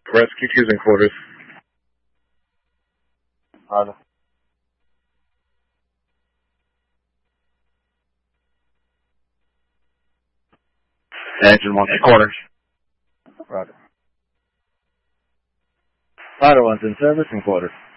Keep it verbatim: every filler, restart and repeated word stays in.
Rescue two's in quarters. Roger. Engine one's in quarters. Roger. Fighter one's in service in quarters.